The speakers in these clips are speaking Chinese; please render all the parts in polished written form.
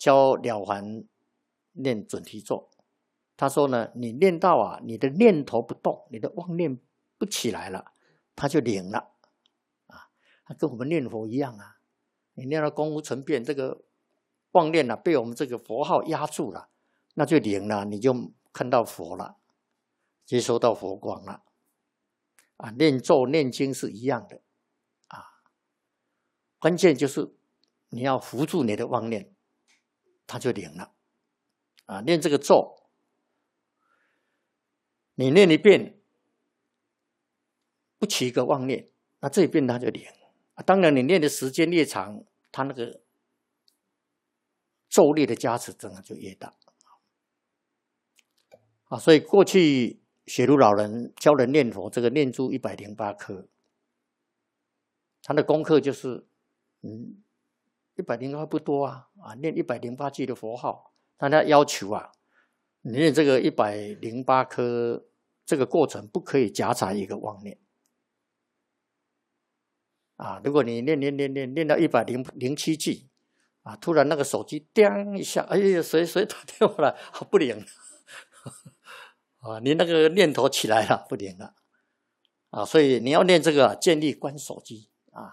教了凡念准提咒，他说呢，你念到啊，你的念头不动，你的妄念不起来了，他就灵了啊。他跟我们念佛一样啊，你念到功夫成变，这个妄念啊被我们这个佛号压住了，那就灵了，你就看到佛了，接收到佛光了啊。念咒念经是一样的啊，关键就是你要扶住你的妄念，它就灵了啊。念这个咒，你念一遍不起一个妄念，那这一遍它就灵啊。当然你念的时间越长，它那个咒力的加持真的就越大啊。所以过去雪如老人教人念佛，这个念珠108颗，他的功课就是108不多啊，念108句的佛号，但他要求啊，你念这个108颗，这个过程不可以夹杂一个妄念啊。如果你念到107句啊，突然那个手机叮一下，哎呀，谁打电话来，不灵啊，你那个念头起来了，不灵了啊。所以你要念这个，建议关手机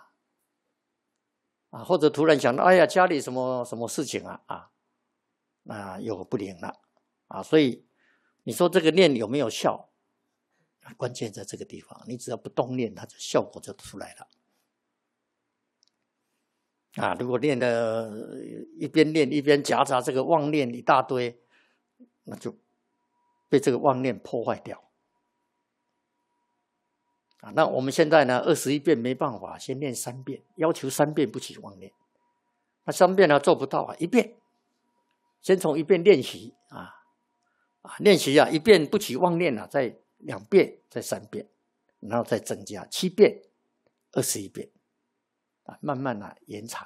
啊，或者突然想到，哎呀，家里什么事情那又不灵了啊。所以你说这个念有没有效？关键在这个地方，你只要不动念，它的效果就出来了啊。如果念的一边念一边夹杂这个妄念一大堆，那就被这个妄念破坏掉啊。那我们现在呢，21遍没办法，先念3遍，要求3遍不起妄念。那3遍呢做不到啊，1遍，先从1遍练习练习1遍不起妄念再2遍，再3遍，然后再增加7遍、21遍慢慢延长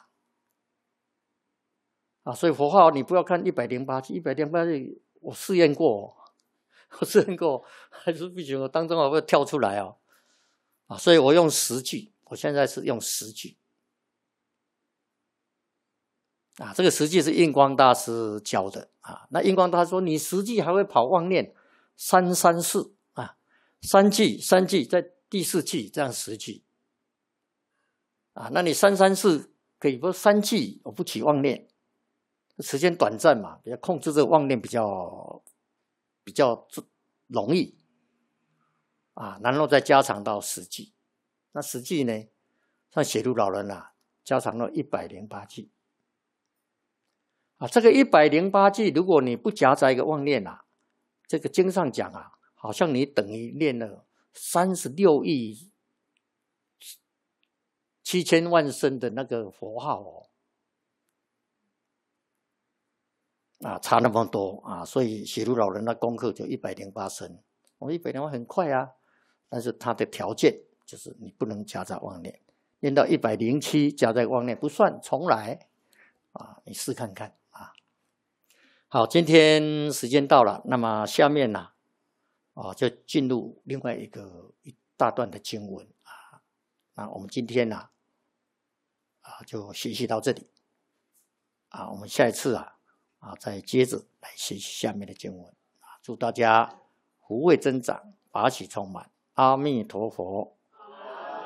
所以佛号你不要看108句，108句我试验过，还是不行，我当中会跳出来所以我用10句，我现在是用10句这个10句是印光大师教的那印光大师说，你10句还会跑妄念，3343句在第4句，这样10句那你334可以不3句我不起妄念，时间短暂嘛，比较控制这个妄念比较容易然后再加长到10句。那10句呢，像雪如老人加长到108句这个108句如果你不夹杂一个妄念这个经上讲好像你等于念了36亿7000万声的那个佛号差那么多所以雪如老人的功课就108声。108很快但是他的条件就是你不能夹杂妄念，念到107夹杂妄念不算，重来你试看看好，今天时间到了，那么下面就进入另外一大段的经文那我们今天就学习到这里我们下一次再接着来学习下面的经文祝大家福慧增长，法喜充满，阿弥陀佛。